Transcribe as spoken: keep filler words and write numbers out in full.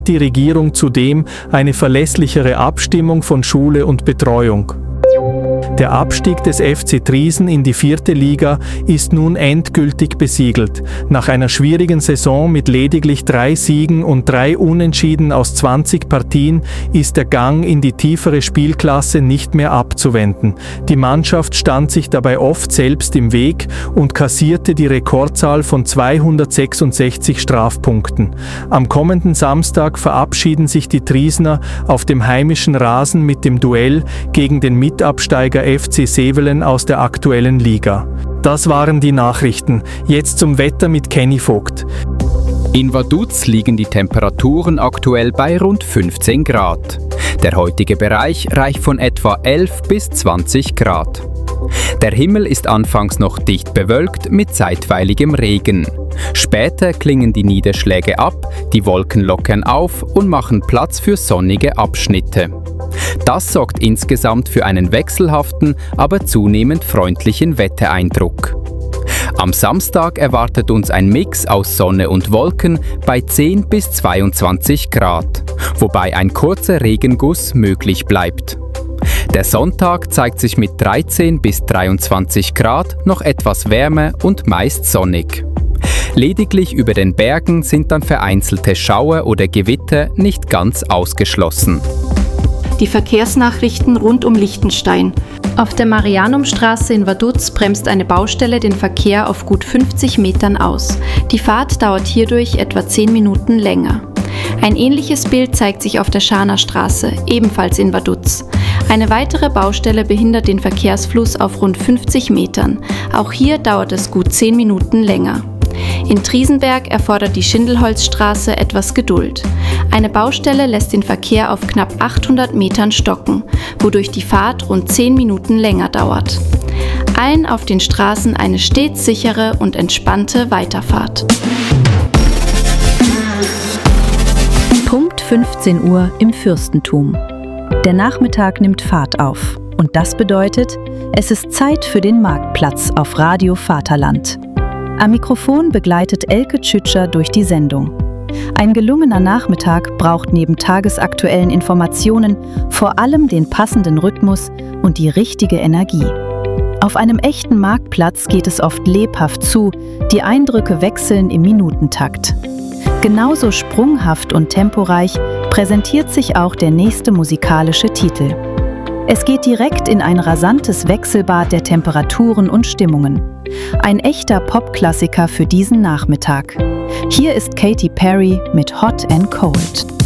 die Regierung zudem eine verlässlichere Abstimmung von Schule und Betreuung. Der Abstieg des F C Triesen in die vierte Liga ist nun endgültig besiegelt. Nach einer schwierigen Saison mit lediglich drei Siegen und drei Unentschieden aus zwanzig Partien ist der Gang in die tiefere Spielklasse nicht mehr abzuwenden. Die Mannschaft stand sich dabei oft selbst im Weg und kassierte die Rekordzahl von zweihundertsechsundsechzig Strafpunkten. Am kommenden Samstag verabschieden sich die Triesener auf dem heimischen Rasen mit dem Duell gegen den Mitabsteiger F C Sevelen aus der aktuellen Liga. Das waren die Nachrichten. Jetzt zum Wetter mit Kenny Vogt. In Vaduz liegen die Temperaturen aktuell bei rund fünfzehn Grad. Der heutige Bereich reicht von etwa elf bis zwanzig Grad. Der Himmel ist anfangs noch dicht bewölkt mit zeitweiligem Regen. Später klingen die Niederschläge ab, die Wolken lockern auf und machen Platz für sonnige Abschnitte. Das sorgt insgesamt für einen wechselhaften, aber zunehmend freundlichen Wettereindruck. Am Samstag erwartet uns ein Mix aus Sonne und Wolken bei zehn bis zweiundzwanzig Grad, wobei ein kurzer Regenguss möglich bleibt. Der Sonntag zeigt sich mit dreizehn bis dreiundzwanzig Grad noch etwas wärmer und meist sonnig. Lediglich über den Bergen sind dann vereinzelte Schauer oder Gewitter nicht ganz ausgeschlossen. Die Verkehrsnachrichten rund um Liechtenstein. Auf der Marianumstraße in Vaduz bremst eine Baustelle den Verkehr auf gut fünfzig Metern aus. Die Fahrt dauert hierdurch etwa zehn Minuten länger. Ein ähnliches Bild zeigt sich auf der Scharnerstraße, ebenfalls in Vaduz. Eine weitere Baustelle behindert den Verkehrsfluss auf rund fünfzig Metern. Auch hier dauert es gut zehn Minuten länger. In Triesenberg erfordert die Schindelholzstraße etwas Geduld. Eine Baustelle lässt den Verkehr auf knapp achthundert Metern stocken, wodurch die Fahrt rund zehn Minuten länger dauert. Allen auf den Straßen eine stets sichere und entspannte Weiterfahrt. Punkt fünfzehn Uhr im Fürstentum. Der Nachmittag nimmt Fahrt auf und das bedeutet, es ist Zeit für den Marktplatz auf Radio Vaterland. Am Mikrofon begleitet Elke Tschütscher durch die Sendung. Ein gelungener Nachmittag braucht neben tagesaktuellen Informationen vor allem den passenden Rhythmus und die richtige Energie. Auf einem echten Marktplatz geht es oft lebhaft zu, die Eindrücke wechseln im Minutentakt. Genauso sprunghaft und temporeich präsentiert sich auch der nächste musikalische Titel. Es geht direkt in ein rasantes Wechselbad der Temperaturen und Stimmungen. Ein echter Popklassiker für diesen Nachmittag. Hier ist Katy Perry mit Hot and Cold.